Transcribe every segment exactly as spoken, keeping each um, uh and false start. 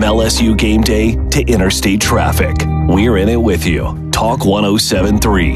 From L S U game day to interstate traffic, we're in it with you. Talk one oh seven point three.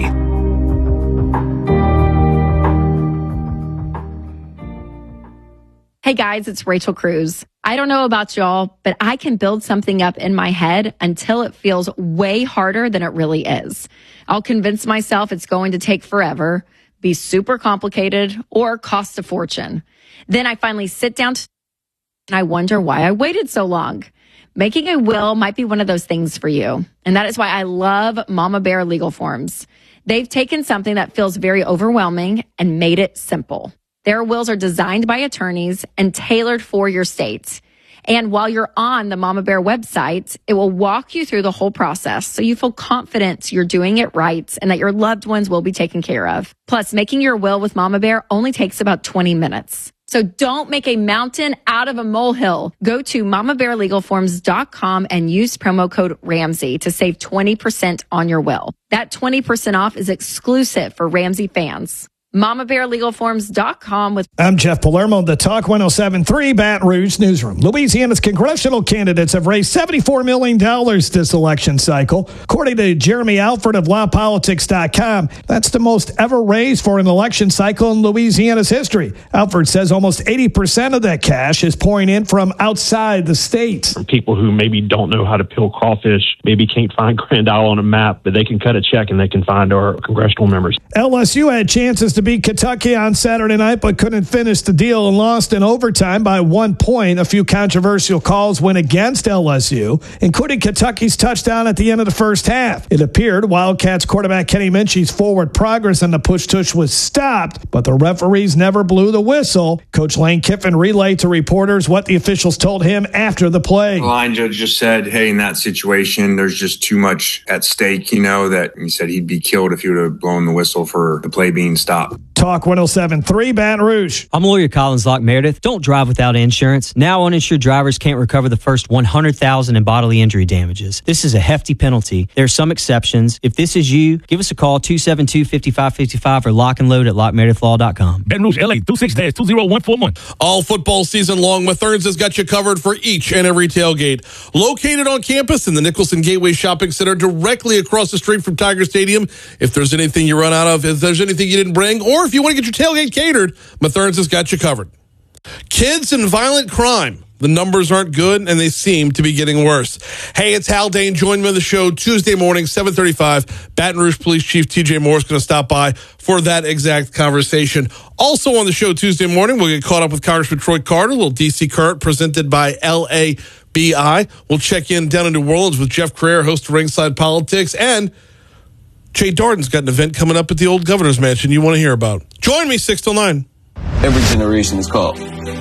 Hey guys, it's Rachel Cruz. I don't know about y'all, but I can build something up in my head until it feels way harder than it really is. I'll convince myself it's going to take forever, be super complicated, or cost a fortune. Then I finally sit down to and I wonder why I waited so long. Making a will might be one of those things for you. And that is why I love Mama Bear Legal Forms. They've taken something that feels very overwhelming and made it simple. Their wills are designed by attorneys and tailored for your state. And while you're on the Mama Bear website, it will walk you through the whole process so you feel confident you're doing it right and that your loved ones will be taken care of. Plus, making your will with Mama Bear only takes about twenty minutes. So don't make a mountain out of a molehill. Go to mama bear legal forms dot com and use promo code Ramsey to save twenty percent on your will. That twenty percent off is exclusive for Ramsey fans. mama bear legal forms dot com with I'm Jeff Palermo, the Talk one oh seven point three Baton Rouge newsroom. Louisiana's congressional candidates have raised seventy-four million dollars this election cycle. According to Jeremy Alford of law politics dot com, that's the most ever raised for an election cycle in Louisiana's history. Alford says almost eighty percent of that cash is pouring in from outside the state. From people who maybe don't know how to peel crawfish, maybe can't find Grand Isle on a map, but they can cut a check and they can find our congressional members. L S U had chances to beat Kentucky on Saturday night, but couldn't finish the deal and lost in overtime by one point. A few controversial calls went against L S U, including Kentucky's touchdown at the end of the first half. It appeared Wildcats quarterback Kenny Minchie's forward progress on the push-tush was stopped, but the referees never blew the whistle. Coach Lane Kiffin relayed to reporters what the officials told him after the play. The line judge just said, hey, in that situation, there's just too much at stake, you know, that he said he'd be killed if he would have blown the whistle for the play being stopped. Talk one oh seven point three Baton Rouge. I'm lawyer Collins Locke Meredith. Don't drive without insurance. Now uninsured drivers can't recover the first one hundred thousand dollars in bodily injury damages. This is a hefty penalty. There are some exceptions. If this is you, give us a call two seven two, five five five five or lock and load at lock meredith law dot com. Baton Rouge, L A, two six two zero one four one. All football season long, Mathern's has got you covered for each and every tailgate. Located on campus in the Nicholson Gateway Shopping Center, directly across the street from Tiger Stadium. If there's anything you run out of, if there's anything you didn't bring, or if you want to get your tailgate catered, Mathern's has got you covered. Kids and violent crime. The numbers aren't good, and they seem to be getting worse. Hey, it's Hal Dane. Join me on the show Tuesday morning, seven thirty-five. Baton Rouge Police Chief T J Moore is going to stop by for that exact conversation. Also on the show Tuesday morning, we'll get caught up with Congressman Troy Carter, a little D C Current presented by L A B I. We'll check in down in New Orleans with Jeff Crair, host of Ringside Politics, and Jay Darden's got an event coming up at the old Governor's Mansion you want to hear about. Join me six till nine. Every generation is called.